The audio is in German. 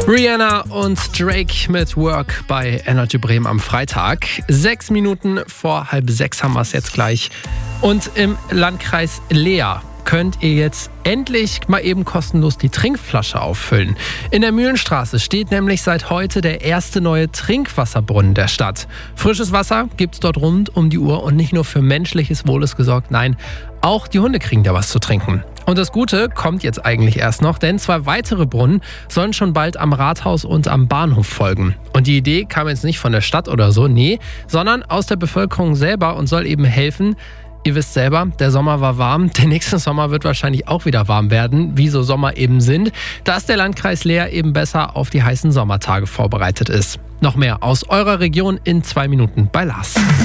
Rihanna und Drake mit Work bei Energy Bremen am Freitag. 6 Minuten vor 5:30 haben wir es jetzt gleich. Und im Landkreis Leer könnt ihr jetzt endlich mal eben kostenlos die Trinkflasche auffüllen. In der Mühlenstraße steht nämlich seit heute der erste neue Trinkwasserbrunnen der Stadt. Frisches Wasser gibt's dort rund um die Uhr und nicht nur für menschliches Wohl ist gesorgt, nein, auch die Hunde kriegen da was zu trinken. Und das Gute kommt jetzt eigentlich erst noch, denn 2 weitere Brunnen sollen schon bald am Rathaus und am Bahnhof folgen. Und die Idee kam jetzt nicht von der Stadt oder so, nee, sondern aus der Bevölkerung selber und soll eben helfen. Ihr wisst selber, der Sommer war warm, der nächste Sommer wird wahrscheinlich auch wieder warm werden, wie so Sommer eben sind, dass der Landkreis Leer eben besser auf die heißen Sommertage vorbereitet ist. Noch mehr aus eurer Region in 2 Minuten bei Lars.